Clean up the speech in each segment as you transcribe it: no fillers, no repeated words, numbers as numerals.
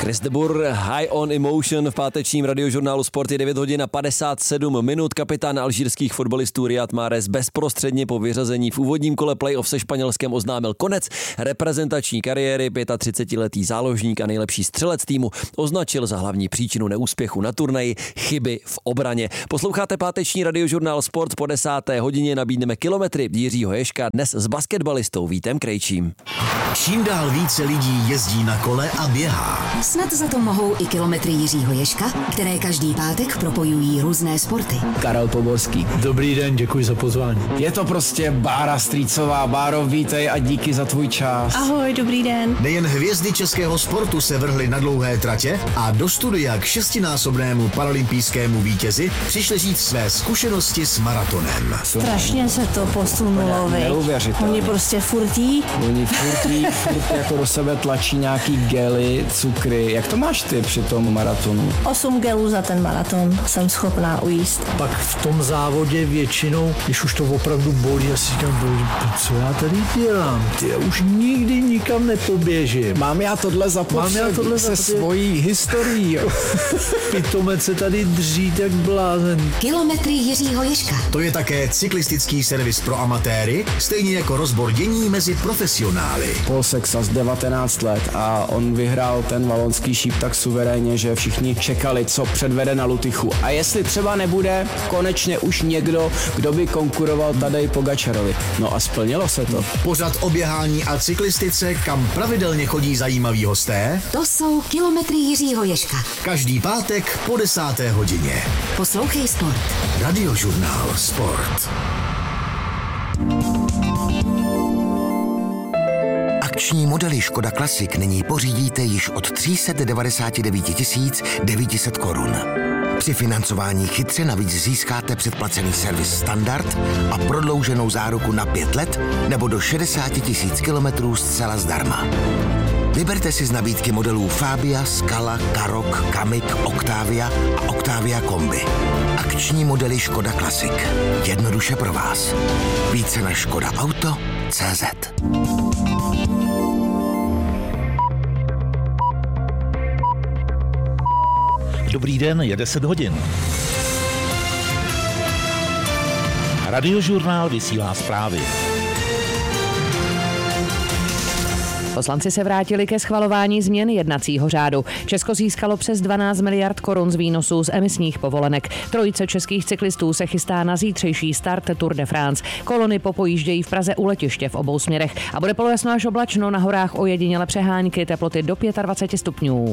Chris de Burgh, High on Emotion v pátečním radiožurnálu Sport je 9 hodin a 57 minut. Kapitán alžírských fotbalistů Riyad Mahrez bezprostředně po vyřazení v úvodním kole playoff se Španělskem oznámil konec reprezentační kariéry. 35letý záložník a nejlepší střelec týmu označil za hlavní příčinu neúspěchu na turnaji chyby v obraně. Posloucháte páteční radiožurnál Sport, po 10. hodině nabídneme kilometry Jiřího Ježka, dnes s basketbalistou Vítem Krejčím. Čím dál více lidí jezdí na kole a běhá. Snad za to mohou i kilometry Jiřího Ježka, které každý pátek propojují různé sporty. Karel Poborský. Dobrý den, děkuji za pozvání. Je to prostě Bára Strýcová. Báro, vítej a díky za tvůj čas. Ahoj, dobrý den. Nejen hvězdy českého sportu se vrhly na dlouhé tratě a do studia k 6násobnému paralympijskému vítězi přišli říct své zkušenosti s maratonem. Strašně se to posunulo, Neuvěřitelné. Oni prostě furtí. Oni furt jako do sebe tlačí nějaký gely, cukry. Jak to máš ty při tom maratonu? 8 gelů za ten maraton jsem schopná ujíst. Pak v tom závodě většinou, když už to opravdu bolí, já si říkám, co já tady dělám? Já už nikdy nikam nepoběžím. Mám já tohle zapotřebí se svojí historií. Pitomec se tady dří tak blázen. Kilometry Jiřího Ježka. To je také cyklistický servis pro amatéry, stejně jako rozbor dění mezi profesionály. Paul Sexas 19 let a on vyhrál ten valonský šíp tak suverénně, že všichni čekali, co předvede na Lutychu. A jestli třeba nebude konečně už někdo, kdo by konkuroval Tadej Pogačarovi. No a splnilo se to. Pořad o běhání a cyklistice, kam pravidelně chodí zajímaví hosté. To jsou kilometry Jiřího Ježka. Každý pátek po 10. hodině. Poslouchej Sport. Radiožurnál Sport. Akční modely Škoda Classic nyní pořídíte již od 399 900 korun. Při financování chytře navíc získáte předplacený servis standard a prodlouženou záruku na 5 let nebo do 60 000 kilometrů zcela zdarma. Vyberte si z nabídky modelů Fabia, Scala, Karoq, Kamiq, Octavia a Octavia Kombi. Akční modely Škoda Classic. Jednoduše pro vás. Více na škodaauto.cz. Dobrý den, je 10 hodin. Radiožurnál vysílá zprávy. Poslanci se vrátili ke schvalování změn jednacího řádu. Česko získalo přes 12 miliard korun z výnosů z emisních povolenek. Trojice českých cyklistů se chystá na zítřejší start Tour de France. Kolony popojíždějí v Praze u letiště v obou směrech a bude polojasno až oblačno, na horách ojediněle přehánky, teploty do 25 stupňů.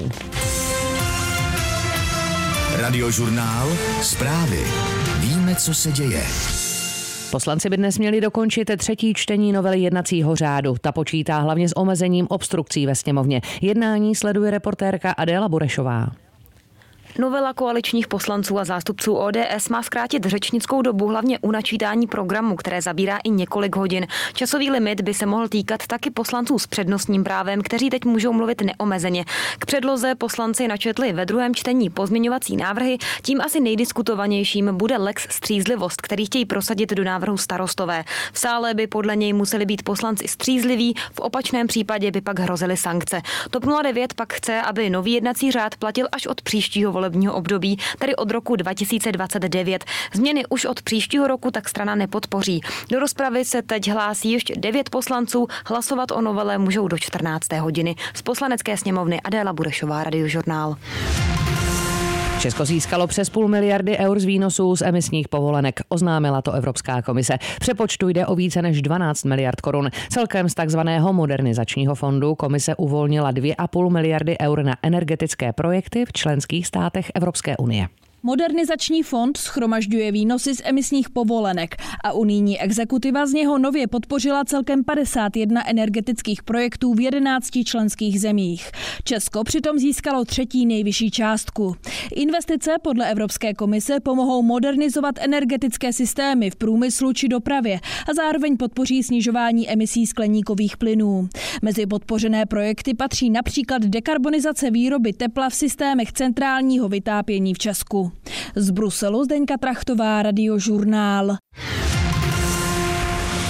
Radiožurnál Zprávy. Víme, co se děje. Poslanci by dnes měli dokončit třetí čtení novely jednacího řádu. Ta počítá hlavně s omezením obstrukcí ve sněmovně. Jednání sleduje reportérka Adéla Burešová. Novela koaličních poslanců a zástupců ODS má zkrátit řečnickou dobu hlavně u načítání programu, které zabírá i několik hodin. Časový limit by se mohl týkat taky poslanců s přednostním právem, kteří teď můžou mluvit neomezeně. K předloze poslanci načetli ve druhém čtení pozměňovací návrhy, tím asi nejdiskutovanějším bude lex střízlivost, který chtějí prosadit do návrhu Starostové. V sále by podle něj museli být poslanci střízliví, v opačném případě by pak hrozily sankce. TOP 09 pak chce, aby nový jednací řád platil až od příštího volebního období, tedy od roku 2029. Změny už od příštího roku tak strana nepodpoří. Do rozpravy se teď hlásí ještě 9 poslanců. Hlasovat o novele můžou do 14. hodiny. Z Poslanecké sněmovny Adéla Burešová, Radiožurnál. Česko získalo přes 0,5 miliardy eur z výnosů z emisních povolenek. Oznámila to Evropská komise. V přepočtu jde o více než 12 miliard korun. Celkem z takzvaného modernizačního fondu komise uvolnila 2,5 miliardy eur na energetické projekty v členských státech Evropské unie. Modernizační fond shromažďuje výnosy z emisních povolenek a unijní exekutiva z něho nově podpořila celkem 51 energetických projektů v 11 členských zemích. Česko přitom získalo třetí nejvyšší částku. Investice podle Evropské komise pomohou modernizovat energetické systémy v průmyslu či dopravě a zároveň podpoří snižování emisí skleníkových plynů. Mezi podpořené projekty patří například dekarbonizace výroby tepla v systémech centrálního vytápění v Česku. Z Bruselu Zdeňka Trachtová, Radiožurnál.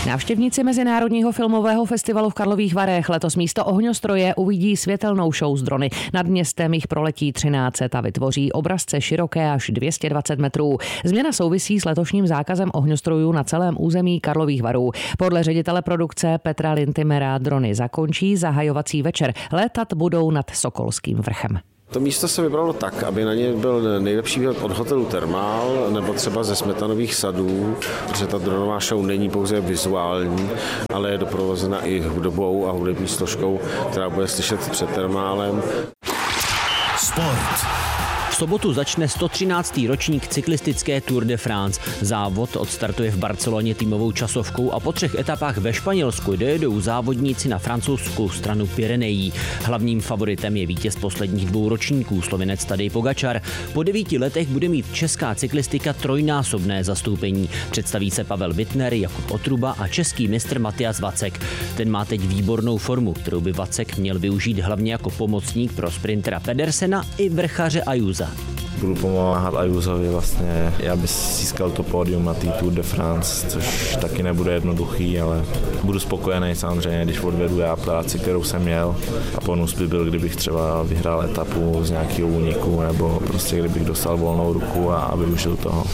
Návštěvníci Mezinárodního filmového festivalu v Karlových Varech letos místo ohňostroje uvidí světelnou show z drony. Nad městem jich proletí 13 a vytvoří obrazce široké až 220 metrů. Změna souvisí s letošním zákazem ohňostrojů na celém území Karlových Varů. Podle ředitele produkce Petra Lintimera drony zakončí zahajovací večer. Létat budou nad Sokolským vrchem. To místo se vybralo tak, aby na ně byl nejlepší výhled od hotelu Thermal nebo třeba ze Smetanových sadů, protože ta dronová show není pouze vizuální, ale je doprovozena i hudbou a hudební složkou, která bude slyšet před Thermálem. Sport. V sobotu začne 113. ročník cyklistické Tour de France. Závod odstartuje v Barceloně týmovou časovkou a po 3 etapách ve Španělsku dojedou závodníci na francouzskou stranu Pyrenejí. Hlavním favoritem je vítěz posledních 2 ročníků, Slovinec Tadej Pogačar. Po 9 letech bude mít česká cyklistika trojnásobné zastoupení. Představí se Pavel Bittner, Jakub Otruba a český mistr Matyas Vacek. Ten má teď výbornou formu, kterou by Vacek měl využít hlavně jako pomocník pro sprintera Pedersena i vrchaře Ayusa. Budu pomáhat Ayusovi vlastně, aby získal to pódium na té Tour de France, což taky nebude jednoduchý, ale budu spokojený samozřejmě, když odvedu já práci, kterou jsem měl, a bonus by byl, kdybych třeba vyhrál etapu z nějakého úniku nebo prostě kdybych dostal volnou ruku a využil toho.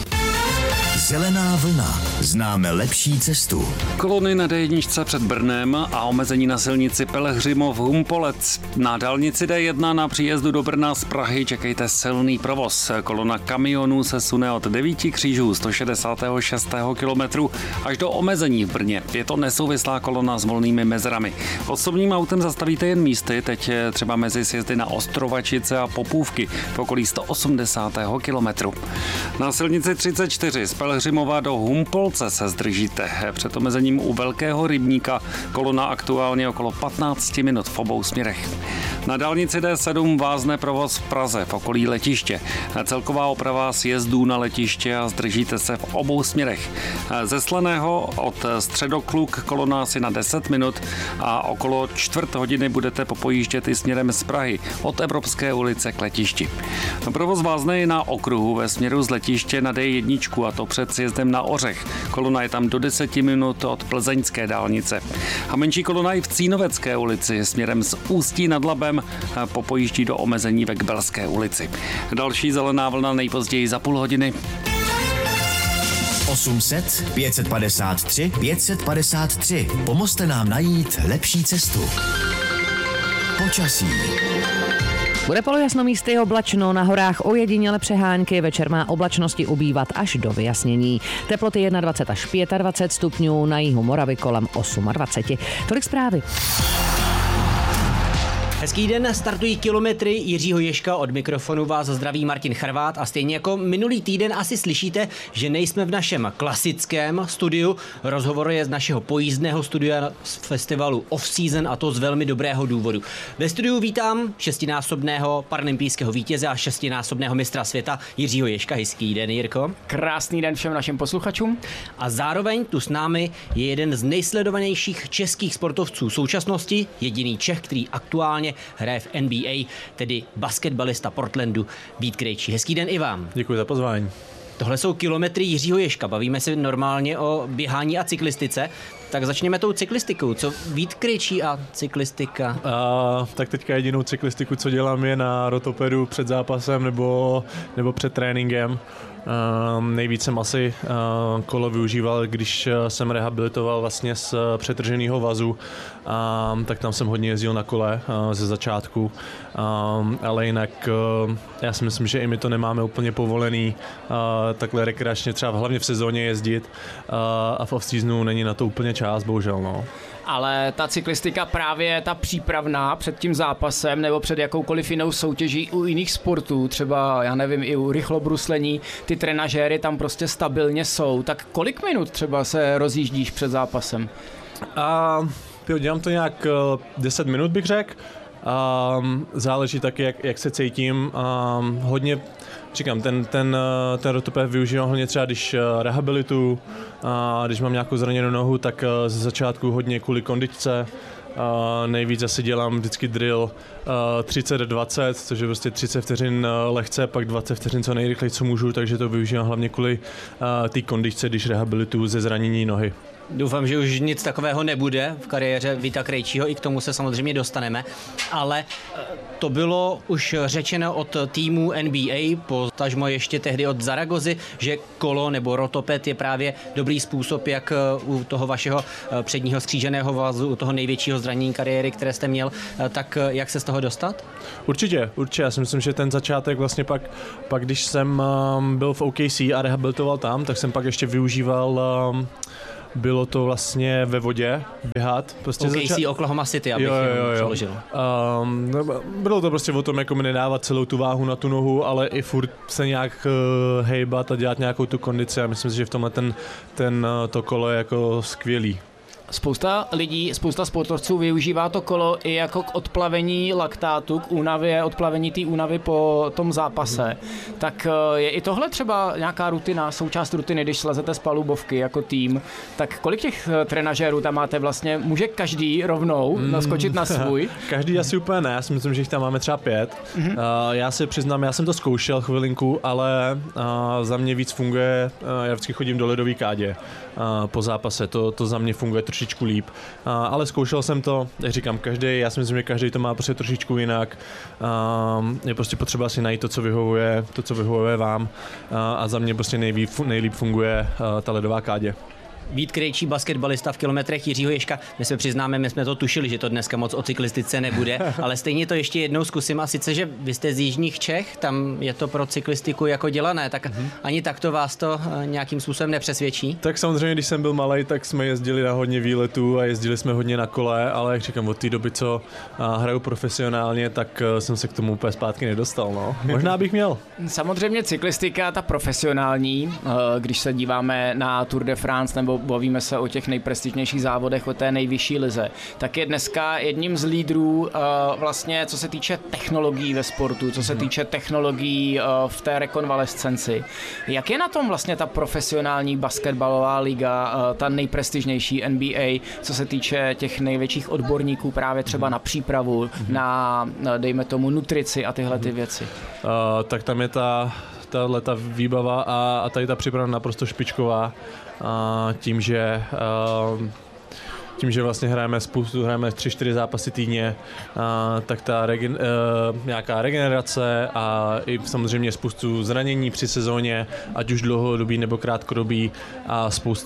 Zelená vlna. Známe lepší cestu. Kolony na D1 před Brnem a omezení na silnici Pelhřimov-Humpolec. Na dálnici D1 na příjezdu do Brna z Prahy čekejte silný provoz. Kolona kamionů se sune od 9 křížů 166. kilometru až do omezení v Brně. Je to nesouvislá kolona s volnými mezerami. Osobním autem zastavíte jen místy, teď třeba mezi sjezdy na Ostrovačice a Popůvky v okolí 180. kilometru. Na silnici 34 z Pelhřimova do Humpolce se zdržíte. Před omezením u Velkého rybníka kolona aktuálně okolo 15 minut v obou směrech. Na dálnici D7 vázne provoz v Praze v okolí letiště. Celková oprava sjezdů na letiště a zdržíte se v obou směrech. Ze Slaného od Středokluk kolona asi na 10 minut a okolo 4 hodiny budete popojíždět i směrem z Prahy od Evropské ulice k letišti. Provoz vázne i na okruhu ve směru z letiště na D1 a to před sjezdem na Ořech. Kolona je tam do 10 minut od plzeňské dálnice. A menší kolona i v Cínovecké ulici směrem z Ústí nad Labem popojíždí do omezení ve Kbelské ulici. Další zelená vlna nejpozději za půl hodiny. 800 553 553. Pomozte nám najít lepší cestu. Počasí. Bude polojasno, místy oblačno, na horách ojediněle přehánky, večer má oblačnosti ubývat až do vyjasnění. Teploty 21 až 25 stupňů, na jihu Moravy kolem 28. Tolik zprávy. Hezký den, startují kilometry Jiřího Ježka, od mikrofonu vás zdraví Martin Charvát a stejně jako minulý týden asi slyšíte, že nejsme v našem klasickém studiu. Rozhovor je z našeho pojízdného studia z festivalu Off Season a to z velmi dobrého důvodu. Ve studiu vítám 6násobného paralympijského vítěze a 6násobného mistra světa Jiřího Ježka. Hezký den, Jirko. Krásný den všem našim posluchačům. A zároveň tu s námi je jeden z nejsledovanějších českých sportovců současnosti, jediný Čech, který aktuálně hraje v NBA, tedy basketbalista Portlandu Vít Krejčí. Hezký den i vám. Děkuji za pozvání. Tohle jsou kilometry Jiřího Ježka. Bavíme se normálně o běhání a cyklistice. Tak začněme tou cyklistikou. Co Vít Krejčí a cyklistika? Tak teďka jedinou cyklistiku, co dělám, je na rotopedu před zápasem nebo před tréninkem. Nejvíc jsem asi kolo využíval, když jsem rehabilitoval vlastně z přetrženého vazu, tak tam jsem hodně jezdil na kole ze začátku, ale jinak já si myslím, že i my to nemáme úplně povolený takhle rekreačně, třeba hlavně v sezóně jezdit, a v off-seasonu není na to úplně čas, bohužel. No. Ale ta cyklistika právě ta přípravná před tím zápasem nebo před jakoukoliv jinou soutěží u jiných sportů, třeba já nevím, i u rychlobruslení, ty trenažéry tam prostě stabilně jsou. Tak kolik minut třeba se rozjíždíš před zápasem? Dělám to nějak 10 minut, bych řekl. Záleží taky, jak se cítím. Hodně, říkám, ten rotoped využívám hlavně třeba, když rehabilituju, když mám nějakou zraněnou nohu, tak ze začátku hodně kvůli kondičce. Nejvíc asi dělám vždycky drill 30-20, což je prostě 30 vteřin lehce, pak 20 vteřin co nejrychleji, co můžu, takže to využívám hlavně kvůli té kondičce, když rehabilituju ze zranění nohy. Doufám, že už nic takového nebude v kariéře Víta Krejčího, i k tomu se samozřejmě dostaneme, ale to bylo už řečeno od týmu NBA, potažmo ještě tehdy od Zaragozy, že kolo nebo rotoped je právě dobrý způsob, jak u toho vašeho předního skříženého vazu, u toho největšího zranění kariéry, které jste měl, tak jak se z toho dostat? Určitě. Já si myslím, že ten začátek vlastně pak když jsem byl v OKC a rehabilitoval tam, tak jsem pak ještě využíval bylo to vlastně ve vodě běhat. Prostě OKC, Oklahoma City, abych přeložil. Bylo to prostě o tom, jako mi nedávat celou tu váhu na tu nohu, ale i furt se nějak hejbat a dělat nějakou tu kondici a myslím si, že v tomhle to kolo je jako skvělý. Spousta lidí, spousta sportovců využívá to kolo i jako k odplavení laktátu, k únavě, odplavení té únavy po tom zápase. Tak je i tohle třeba nějaká rutina, součást rutiny, když slezete z palubovky jako tým, tak kolik těch trenažérů tam máte vlastně? Může každý rovnou naskočit na svůj? Každý asi úplně ne, já si myslím, že jich tam máme třeba 5. Já si přiznám, já jsem to zkoušel chvilinku, ale za mě víc funguje, já vždycky chodím do ledové kádě po zápase, to za mě funguje trošičku líp, ale zkoušel jsem to, jak říkám, já si myslím, že každý to má prostě trošičku jinak, je prostě potřeba si najít to, co vyhovuje vám a za mě prostě nejlíp funguje ta ledová kádě. Vít Krejčí, basketbalista v kilometrech Jiřího Ježka. My se přiznáme, my jsme to tušili, že to dneska moc o cyklistice nebude, ale stejně to ještě jednou zkusím a sice, že vy jste z jižních Čech, tam je to pro cyklistiku jako dělané, tak ani takto vás to nějakým způsobem nepřesvědčí? Tak samozřejmě, když jsem byl malej, tak jsme jezdili na hodně výletů a jezdili jsme hodně na kole, ale jak říkám, od té doby, co hraju profesionálně, tak jsem se k tomu úplně zpátky nedostal. No. Možná bych měl. Samozřejmě cyklistika, ta profesionální, když se díváme na Tour de France nebo bavíme se o těch nejprestižnějších závodech, o té nejvyšší lize, tak je dneska jedním z lídrů vlastně, co se týče technologií ve sportu, co se týče technologií v té rekonvalescenci. Jak je na tom vlastně ta profesionální basketbalová liga, ta nejprestižnější NBA, co se týče těch největších odborníků právě třeba na přípravu, na dejme tomu nutrici a tyhle ty věci? Tak tam je ta výbava a tady ta příprava naprosto špičková. Tím, že vlastně hrajeme 3-4 zápasy týdně, tak ta nějaká regenerace a i samozřejmě spoustu zranění při sezóně, ať už dlouhodobý nebo krátkodobý a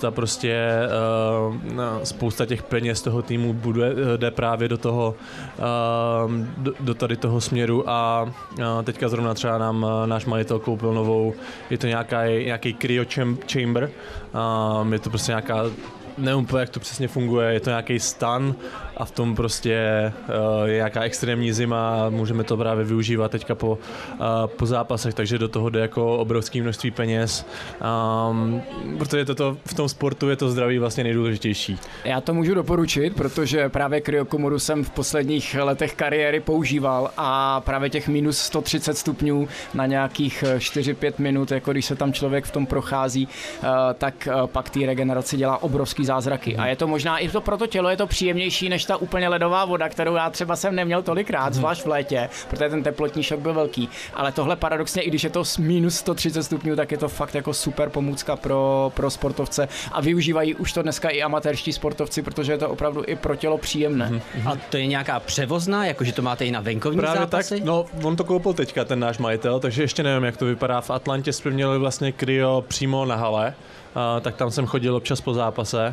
spousta těch peněz toho týmu jde právě do toho, do tady toho směru a teďka zrovna třeba náš majitel koupil novou, je to nějaký cryo chamber, je to prostě nějaká, nevím úplně, jak to přesně funguje, je to nějaký stan a v tom prostě je nějaká extrémní zima a můžeme to právě využívat teďka po zápasech, takže do toho jde jako obrovské množství peněz, protože v tom sportu je to zdraví vlastně nejdůležitější. Já to můžu doporučit, protože právě kryokomoru jsem v posledních letech kariéry používal a právě těch minus 130 stupňů na nějakých 4-5 minut, jako když se tam člověk v tom prochází, tak pak té regeneraci dělá obrovský zázraky. A je to možná i to pro to tělo je to příjemnější než ta úplně ledová voda, kterou já třeba jsem neměl tolikrát, zvlášť v létě, protože ten teplotní šok byl velký. Ale tohle paradoxně, i když je to minus 130 stupňů, tak je to fakt jako super pomůcka pro sportovce a využívají už to dneska i amatérští sportovci, protože je to opravdu i pro tělo příjemné. A to je nějaká převozná, jakože to máte i na venkovní zápasy? Tak, no, on to koupil teďka, ten náš majitel, takže ještě nevím, jak to vypadá. V Atlantě jsme měli vlastně kryo přímo na hale, tak tam jsem chodil občas po zápase.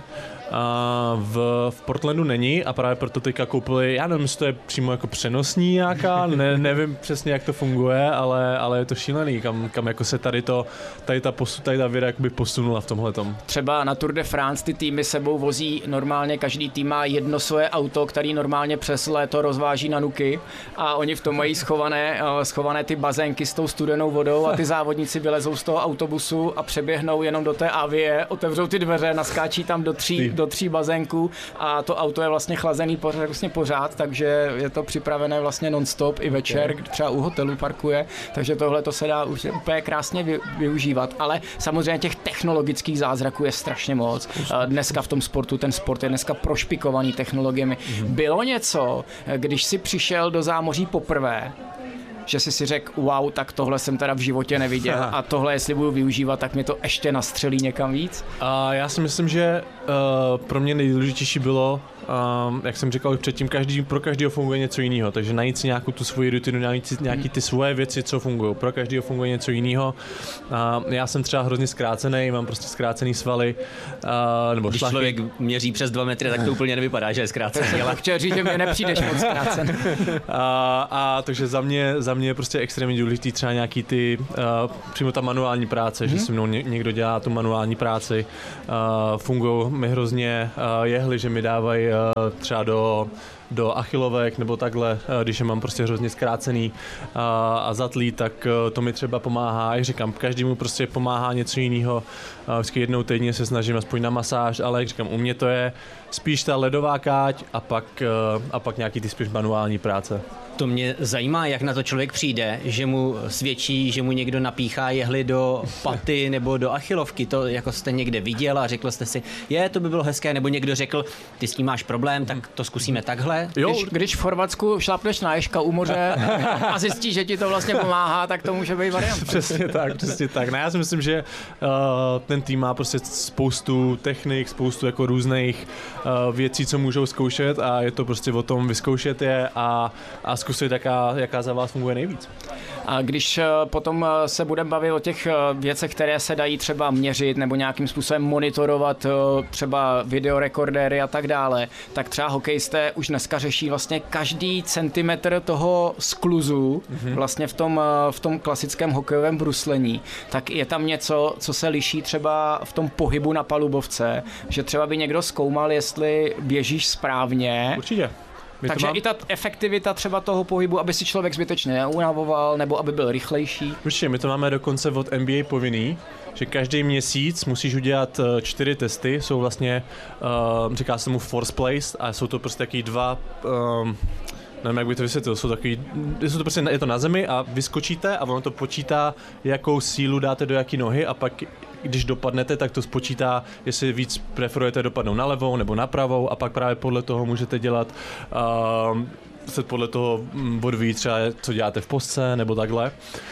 V Portlandu není a právě proto teďka koupili, já nevím, jestli to je přímo jako přenosní nějaká, nevím přesně, jak to funguje, ale je to šílený, kam jako se tady ta věda jakoby posunula v tomhletom. Třeba na Tour de France ty týmy sebou vozí normálně, každý tým má jedno svoje auto, který normálně přes léto rozváží na nuky a oni v tom mají schované ty bazénky s tou studenou vodou a ty závodníci vylezou z toho autobusu a přeběhnou jenom do té avie, otevřou ty dveře, naskáčí tam do tří bazénků a to auto je vlastně chlazený pořád, takže je to připravené vlastně non-stop i večer, třeba u hotelu parkuje, takže tohle to se dá už úplně krásně využívat, ale samozřejmě těch technologických zázraků je strašně moc. Dneska v tom sportu, ten sport je dneska prošpikovaný technologiemi. Bylo něco, když si přišel do zámoří poprvé že si řekl, wow, tak tohle jsem teda v životě neviděl a tohle, jestli budu využívat, tak mě to ještě nastřelí někam víc? Já si myslím, že pro mě nejdůležitější bylo, jak jsem říkal už předtím, pro každého funguje něco jiného, takže najít si nějakou tu svoji rutinu, najít si nějaký ty svoje věci, co fungují. Pro každého funguje něco jiného. Já jsem třeba hrozně zkrácený, mám prostě zkrácený svaly, nebo když šlachy. Člověk měří přes 2 metry, tak to úplně nevypadá, že je zkrácený. Ale chtěl říct, že mě nepřijdeš moc zkrácený. Takže za mě je prostě extrémně důležitý třeba nějaký ty, přímo ta manuální práce, že se mnou někdo dělá tu manuální práci. Fungují mi hrozně jehly, že mi dávají třeba do achilovek nebo takhle, když je mám prostě hrozně zkrácený a zatlý, tak to mi třeba pomáhá. Jak říkám, každému prostě pomáhá něco jiného. Vždycky jednou týdně se snažím aspoň na masáž, ale jak říkám, u mě to je spíš ta ledová káť a pak nějaký ty spíš manuální práce. To mě zajímá, jak na to člověk přijde, že mu svědčí, že mu někdo napíchá jehly do paty nebo do achilovky. To jako jste někde viděl a řekl jste si, to by bylo hezké, nebo někdo řekl, ty s tím máš problém, tak to zkusíme takhle. Když v Chorvatsku šlápneš na ježka u moře a zjistíš, že ti to vlastně pomáhá, tak to může být variant. Přesně tak. No, já si myslím, že ten tým má prostě spoustu technik, spoustu jako různých věcí, co můžou zkoušet a je to prostě o tom vyzkoušet je a zkusit, jaká za vás funguje nejvíc. A když potom se budeme bavit o těch věcech, které se dají třeba měřit nebo nějakým způsobem monitorovat, třeba videorekordéry a tak dále, tak třeba hokejisté už dneska řeší vlastně každý centimetr toho skluzu vlastně v tom klasickém hokejovém bruslení. Tak je tam něco, co se liší třeba v tom pohybu na palubovce, že třeba by někdo zkoumal, jestli běžíš správně. Určitě. Takže i ta efektivita třeba toho pohybu, aby si člověk zbytečně neunavoval, nebo aby byl rychlejší. Určitě, my to máme dokonce od NBA povinný, že každý měsíc musíš udělat 4 testy, jsou vlastně, říká se mu force placed a jsou to prostě taky 2, nevím, jak by to vysvětlil, je to na zemi a vyskočíte a ono to počítá, jakou sílu dáte do jaký nohy a pak když dopadnete, tak to spočítá, jestli víc preferujete dopadnout na levou nebo na pravou a pak právě podle toho můžete dělat se podle toho odvíjí třeba, co děláte v postce nebo takhle.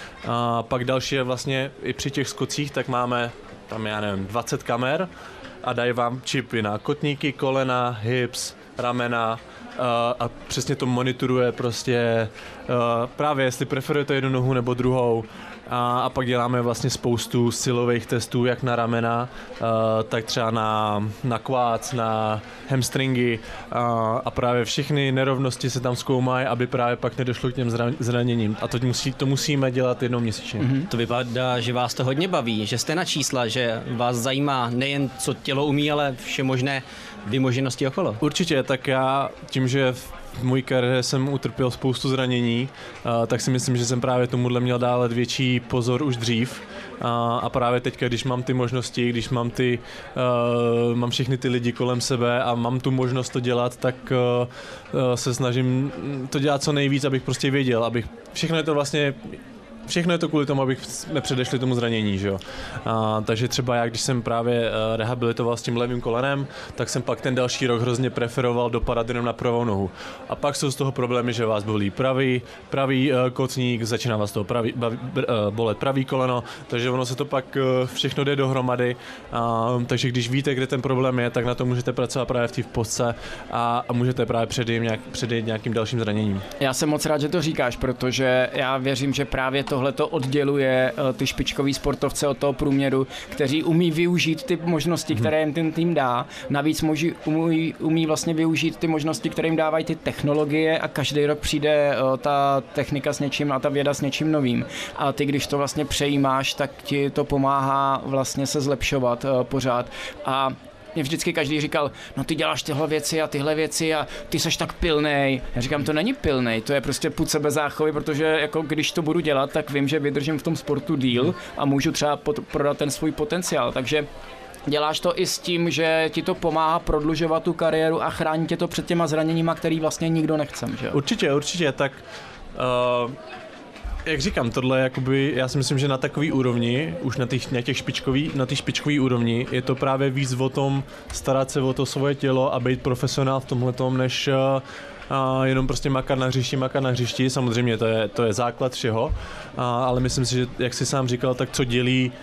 A pak další je vlastně i při těch skocích, tak máme tam, 20 kamer a dají vám čipy na kotníky, kolena, hips, ramena a přesně to monitoruje prostě právě jestli preferujete jednu nohu nebo druhou. A pak děláme vlastně spoustu silových testů, jak na ramena, tak třeba na quads, na hamstringy a právě všechny nerovnosti se tam zkoumají, aby právě pak nedošlo k těm zraněním. A to musíme dělat jednou měsíčně. To vypadá, že vás to hodně baví, že jste na čísla, že vás zajímá nejen co tělo umí, ale vše možné vymoženosti okolo. Určitě, tak já tím, že v mojí kariéře jsem utrpěl spoustu zranění, tak si myslím, že jsem právě tomuhle měl dávat větší pozor už dřív. A právě teď, když mám ty možnosti, když mám všechny ty lidi kolem sebe a mám tu možnost to dělat, tak se snažím to dělat co nejvíc, abych prostě věděl, všechno je to kvůli tomu, abych nepředešli tomu zranění, že jo. Takže třeba já, když jsem právě rehabilitoval s tím levým kolenem, tak jsem pak ten další rok hrozně preferoval dopadat jenom na pravou nohu. A pak jsou z toho problémy, že vás bolí pravý kotník, začíná vás toho bolet pravý koleno, takže ono se to pak všechno jde dohromady. Takže když víte, kde ten problém je, tak na to můžete pracovat právě v té postce a můžete právě předejít nějakým dalším zraněním. Já jsem moc rád, že to říkáš, protože já věřím, že právě tohle to odděluje ty špičkový sportovce od toho průměru, kteří umí využít ty možnosti, které jim ten tým dá. Navíc umí vlastně využít ty možnosti, které jim dávají ty technologie a každý rok přijde ta technika s něčím a ta věda s něčím novým. A ty, když to vlastně přejímáš, tak ti to pomáhá vlastně se zlepšovat pořád. A mě vždycky každý říkal, no ty děláš tyhle věci a ty seš tak pilnej. Já říkám, to není pilnej, to je prostě pud sebezáchovy, protože jako když to budu dělat, tak vím, že vydržím v tom sportu díl a můžu třeba prodat ten svůj potenciál. Takže děláš to i s tím, že ti to pomáhá prodlužovat tu kariéru a chrání tě to před těma zraněníma, který vlastně nikdo nechce, že? Určitě, tak jak říkám, tohle jakoby, já si myslím, že na takový úrovni, už na té špičkový úrovni, je to právě víc o tom starat se o to svoje tělo a být profesionál v tomhletom, než jenom prostě makat na hřišti, samozřejmě to je základ všeho, ale myslím si, že jak jsi sám říkal, tak co dělí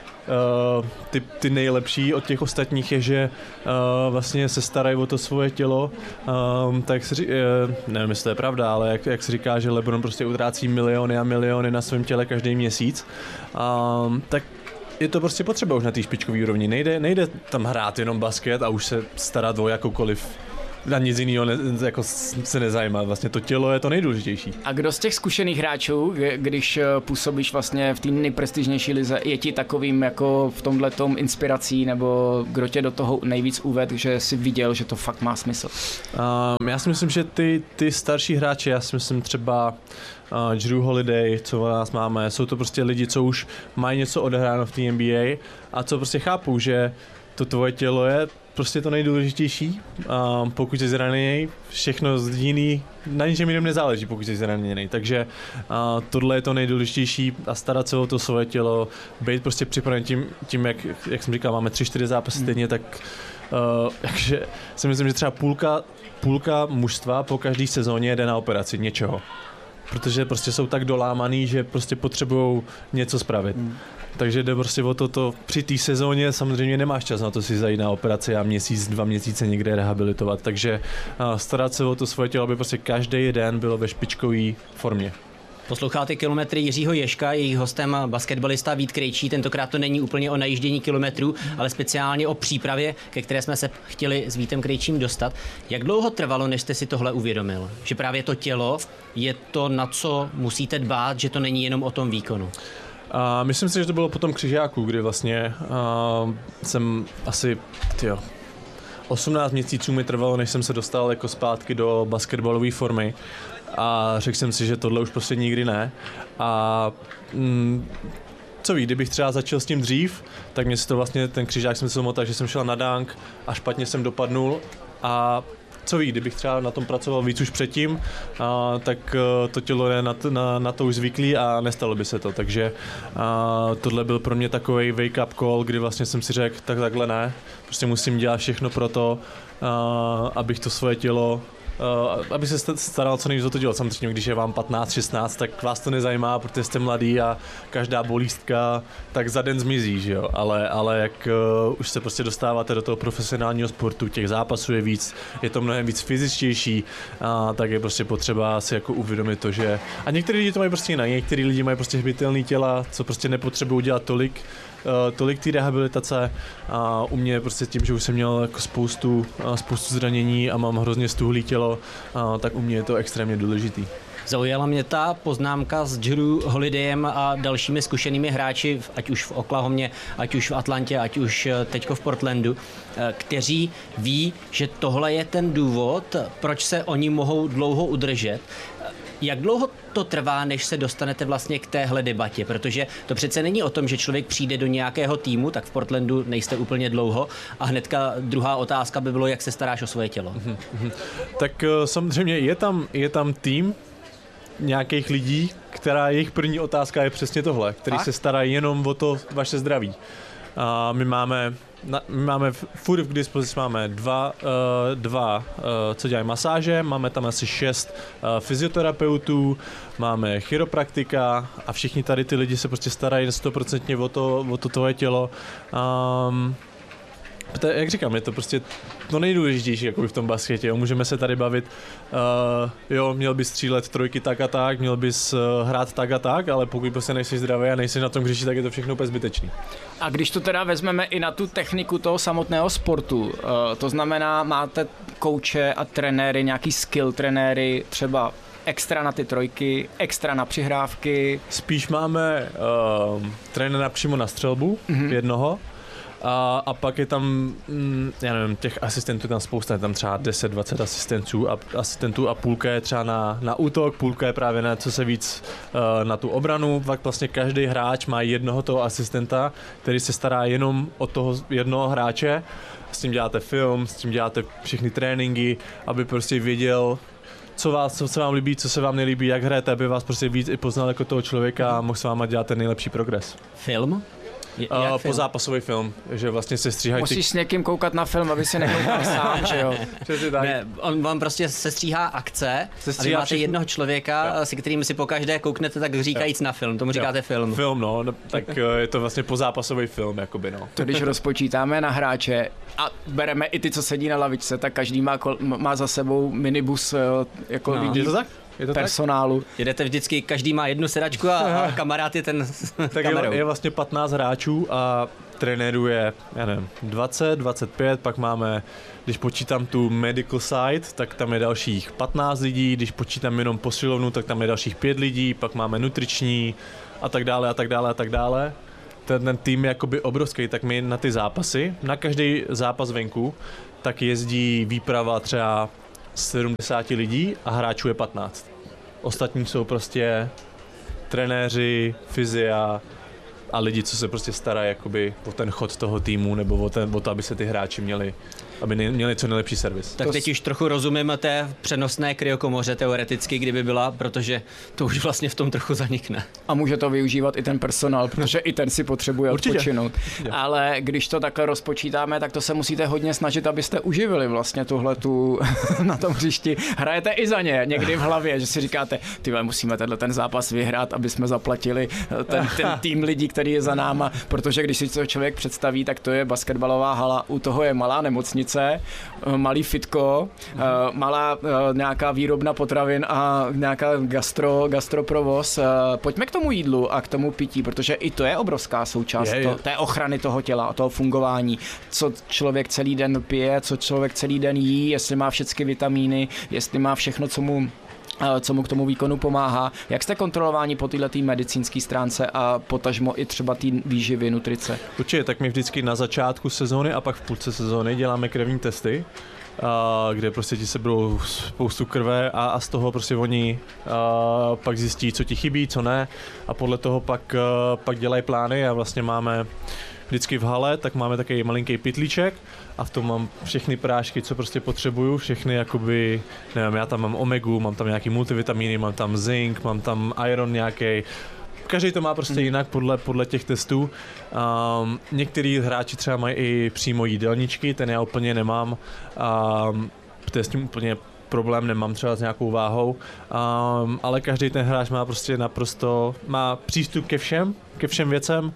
ty nejlepší od těch ostatních je, že vlastně se starají o to svoje tělo, tak nevím, jestli to je pravda, ale jak se říká, že LeBron prostě utrácí miliony a miliony na svém těle každý měsíc, tak je to prostě potřeba už na té špičkové úrovni. Nejde tam hrát jenom basket a už se starat o jakoukoliv na nic jiného jako se nezajímá. Vlastně to tělo je to nejdůležitější. A kdo z těch zkušených hráčů, když působíš vlastně v té nejprestižnější lize, je ti takovým jako v tomhletom inspirací, nebo kdo tě do toho nejvíc uvedl, že jsi viděl, že to fakt má smysl? Já si myslím, že ty starší hráči, já si myslím třeba Drew Holiday, co u nás máme, jsou to prostě lidi, co už mají něco odehráno v té NBA a co prostě chápou, že to tvoje tělo je prostě to nejdůležitější. Pokud jsi zraněný, všechno jiný, na ničem jiném nezáleží, pokud jsi zraněný. Takže tohle je to nejdůležitější a starat se o to svoje tělo, být prostě připraven tím jak jsem říkal, máme 3-4 zápasy stejně, tak takže si myslím, že třeba půlka mužstva po každé sezóně jde na operaci něčeho. Protože prostě jsou tak dolámaný, že prostě potřebují něco spravit. Takže jde prostě o to při té sezóně samozřejmě nemáš čas na to si zajít na operaci a měsíc, 2 měsíce někde rehabilitovat. Takže starat se o to svoje tělo, aby prostě každý den bylo ve špičkové formě. Posloucháte Kilometry Jiřího Ježka, jejich hostem basketbalista Vít Krejčí. Tentokrát to není úplně o najíždění kilometrů, ale speciálně o přípravě, ke které jsme se chtěli s Vítem Krejčím dostat. Jak dlouho trvalo, než jste si tohle uvědomil? Že právě to tělo je to, na co musíte dbát, že to není jenom o tom výkonu? Myslím si, že to bylo po tom křižáku, kdy vlastně jsem asi 18 měsíců mi trvalo, než jsem se dostal jako zpátky do basketbalové formy a řekl jsem si, že tohle už prostě nikdy ne. A co ví, kdybych třeba začal s tím dřív, tak mě si to vlastně, ten křižák jsem se motal, že jsem šel na dunk a špatně jsem dopadnul a co ví, kdybych třeba na tom pracoval víc už předtím, tak to tělo je na to už zvyklý a nestalo by se to. Takže tohle byl pro mě takový wake-up call, kdy vlastně jsem si řekl, takhle ne, prostě musím dělat všechno pro to, abych to svoje tělo aby se staral co nejvíc o to dělat. Samozřejmě, když je vám 15, 16, tak vás to nezajímá, protože jste mladý a každá bolístka tak za den zmizí, že jo? Ale jak už se prostě dostáváte do toho profesionálního sportu, těch zápasů je víc, je to mnohem víc fyzičtější, tak je prostě potřeba si jako uvědomit to, že a některý lidi to mají prostě jinak, některý lidi mají prostě hbitelný těla, co prostě nepotřebují dělat tolik té rehabilitace a u mě prostě tím, že už jsem měl jako spoustu zranění a mám hrozně stuhlý tělo, tak u mě je to extrémně důležitý. Zaujala mě ta poznámka s Drew Holidayem a dalšími zkušenými hráči, ať už v Oklahomě, ať už v Atlantě, ať už teďko v Portlandu, kteří ví, že tohle je ten důvod, proč se oni mohou dlouho udržet. Jak dlouho to trvá, než se dostanete vlastně k téhle debatě? Protože to přece není o tom, že člověk přijde do nějakého týmu, tak v Portlandu nejste úplně dlouho a hnedka druhá otázka by bylo, jak se staráš o svoje tělo. Tak samozřejmě je tam tým nějakých lidí, která jejich první otázka je přesně tohle, který se starají jenom o to vaše zdraví. A my máme furt k dispozici máme dva co dělají masáže, máme tam asi 6 fyzioterapeutů, máme chiropraktika a všichni tady ty lidi se prostě starají 100% o to tvoje tělo. Jak říkám, je to prostě to nejdůležitější jako v tom basketě. Můžeme se tady bavit, měl bys střílet trojky tak a tak, měl bys hrát tak a tak, ale pokud prostě nejsi zdravý a nejsi na tom hřišti, tak je to všechno úplně zbytečný. A když to teda vezmeme i na tu techniku toho samotného sportu, to znamená, máte kouče a trenéry, nějaký skill trenéry, třeba extra na ty trojky, extra na přihrávky? Spíš máme trenéra přímo na střelbu, jednoho. A pak je tam, já nevím, těch asistentů tam spousta, je tam třeba 10-20 asistentů a půlka je třeba na útok, půlka je právě na co se víc na tu obranu. Pak vlastně každý hráč má jednoho toho asistenta, který se stará jenom o toho jednoho hráče. S tím děláte film, s tím děláte všechny tréninky, aby prostě věděl, co se vám líbí, co se vám nelíbí, jak hrajete, aby vás prostě víc i poznal jako toho člověka a mohl s váma dělat ten nejlepší progres. Film? Pozápasový film, že vlastně se stříhají. Musíš s někým koukat na film, aby si nekoukal sám, že jo? Ne, on vám prostě sestříhá akce a vy máte jednoho člověka, se kterým si pokaždé kouknete, tak říkajíc na film, tomu říkáte film. Film, no, tak je to vlastně pozápasový film, jakoby, no. To když rozpočítáme na hráče a bereme i ty, co sedí na lavičce, tak každý má za sebou minibus jako lidí. Je to tak? Je to personálu. Tak? Jedete vždycky, každý má jednu sedačku a kamarád je ten tak kamerou. Je vlastně 15 hráčů a trenérů je, já nevím, 20, 25, pak máme, když počítám tu medical side, tak tam je dalších 15 lidí, když počítám jenom posilovnu, tak tam je dalších 5 lidí, pak máme nutriční a tak dále a tak dále a tak dále. Ten tým je jakoby obrovský, tak my na ty zápasy, na každý zápas venku, tak jezdí výprava třeba 70 lidí a hráčů je 15. Ostatní jsou prostě trenéři, fyzia a lidi, co se prostě starají jakoby o ten chod toho týmu nebo o to, aby se ty hráči měli co nejlepší servis. Tak teď už trochu rozumím té přenosné kryokomoře teoreticky, kdyby byla, protože to už vlastně v tom trochu zanikne. A může to využívat i ten personál, protože i ten si potřebuje odpočinout. Ale když to takhle rozpočítáme, tak to se musíte hodně snažit, abyste uživili vlastně tuhletu na tom hřišti. Hrajete i za ně někdy v hlavě, že si říkáte, musíme ten zápas vyhrát, aby jsme zaplatili ten tým lidí, který je za náma, protože když si to člověk představí, tak to je basketbalová hala, u toho je malá nemocnice, malý fitko, malá nějaká výrobna potravin a nějaká gastroprovoz. Pojďme k tomu jídlu a k tomu pití, protože i to je obrovská součást té ochrany toho těla, toho fungování. Co člověk celý den pije, co člověk celý den jí, jestli má všechny vitamíny, jestli má všechno, co mu k tomu výkonu pomáhá. Jak jste kontrolováni po této medicínské stránce a potažmo i třeba té výživy, nutrice? Určitě, tak my vždycky na začátku sezóny a pak v půlce sezóny děláme krevní testy, kde prostě ti seberou spoustu krve a z toho prostě oni pak zjistí, co ti chybí, co ne a podle toho pak dělají plány a vlastně máme vždycky v hale, tak máme takový malinký pytlíček a v tom mám všechny prášky, co prostě potřebuju, všechny jakoby, nevím, já tam mám omegu, mám tam nějaký multivitamíny, mám tam zink, mám tam iron nějaký. Každý to má prostě jinak podle těch testů. Některý hráči třeba mají i přímo jídelníčky, ten já úplně nemám. To je s tím úplně problém, nemám třeba s nějakou váhou, ale každý ten hráč má prostě má přístup ke všem věcem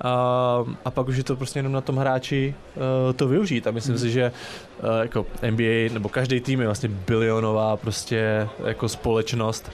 a pak už je to prostě jenom na tom hráči to využít a myslím si, že jako NBA nebo každý tým je vlastně bilionová prostě jako společnost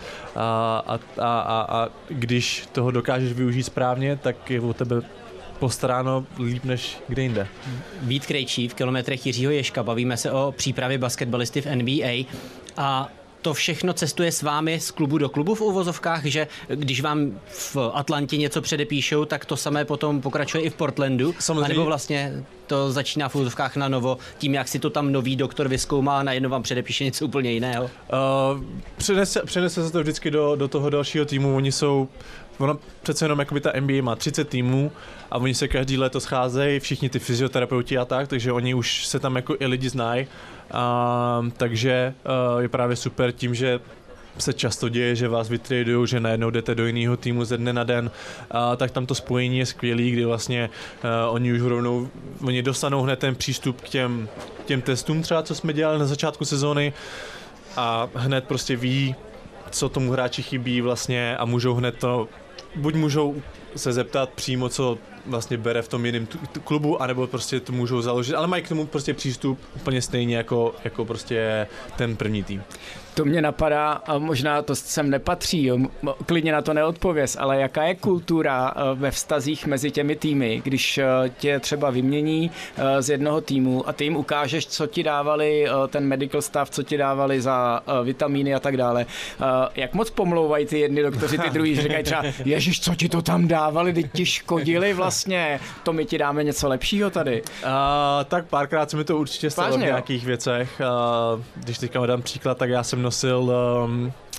a když toho dokážeš využít správně, tak je o tebe postaráno líp než kde jinde. Vít Krejčí v Kilometrech Jiřího Ježka, bavíme se o přípravě basketbalisty v NBA a to všechno cestuje s vámi z klubu do klubu v uvozovkách, že když vám v Atlantě něco předepíšou, tak to samé potom pokračuje i v Portlandu? Samozřejmě. A nebo vlastně to začíná v uvozovkách na novo, tím, jak si to tam nový doktor vyzkoumá a najednou vám předepíše něco úplně jiného? Přenese se to vždycky do toho dalšího týmu. Ono přece jenom jakoby ta NBA má 30 týmů a oni se každý léto scházejí, všichni ty fyzioterapeuti a tak, takže oni už se tam jako i lidi znají. Takže je právě super tím, že se často děje, že vás vytradujou, že najednou jdete do jiného týmu ze dne na den, tak tam to spojení je skvělý, kdy vlastně oni už oni dostanou hned ten přístup k těm testům třeba, co jsme dělali na začátku sezóny a hned prostě ví, co tomu hráči chybí vlastně a můžou hned buď můžou se zeptat přímo, co vlastně bere v tom jiném klubu, anebo prostě to můžou založit, ale mají k tomu prostě přístup úplně stejně jako prostě ten první tým. To mě napadá, a možná to sem nepatří, klidně na to neodpověz, ale jaká je kultura ve vztazích mezi těmi týmy, když tě třeba vymění z jednoho týmu a ty jim ukážeš, co ti dávali ten medical staff, co ti dávali za vitamíny a tak dále. Jak moc pomlouvají ty jedni doktoři, ty druhý, že říkají třeba, ježiš, co ti to tam dávali, teď ti škodili vlastně, to my ti dáme něco lepšího tady. Tak párkrát se mi to určitě stalo v nějakých věcech. Když teďka dám příklad, tak já jsem nosil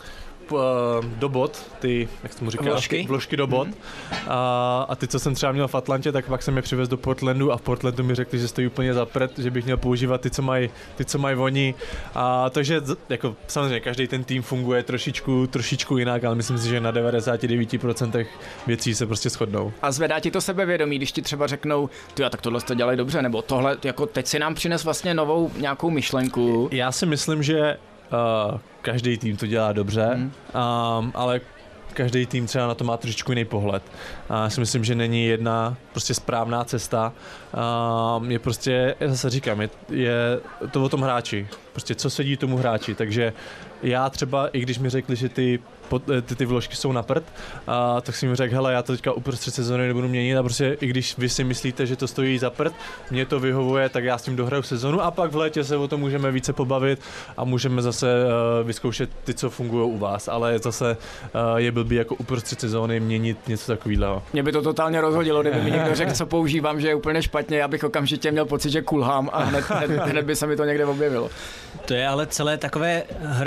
do bod, ty, jak tomu říkáš, vložky do bod. A ty, co jsem třeba měl v Atlantě, tak pak jsem je přivez do Portlandu a v Portlandu mi řekli, že stojí úplně za prd, že bych měl používat ty, co mají oni. Takže jako samozřejmě každý ten tým funguje trošičku jinak, ale myslím si, že na 99% věcí se prostě shodnou. A zvedá ti to sebevědomí, když ti třeba řeknou, tak tohle to dělají dobře, nebo tohle, jako teď si nám přines vlastně novou nějakou myšlenku. Já si myslím, že každý tým to dělá dobře, ale každý tým třeba na to má trošičku jiný pohled. Já si myslím, že není jedna prostě správná cesta. Je prostě, já zase říkám, je to o tom hráči. Prostě co sedí tomu hráči. Takže já třeba, i když mi řekli, že ty vložky jsou na prd, tak jsem jim řekl, hele, já to teďka uprostřed sezóny nebudu měnit a prostě i když vy si myslíte, že to stojí za prd, mě to vyhovuje, tak já s tím dohraju sezonu a pak v létě se o tom můžeme více pobavit a můžeme zase vyzkoušet ty, co fungují u vás, ale zase je blbý jako uprostřed sezóny měnit něco takového. Mě by to totálně rozhodilo, kdyby mi někdo řekl, co používám, že je úplně špatně, já bych okamžitě měl pocit, že kulhám a hned by se mi to někde objevilo. To je ale celé takové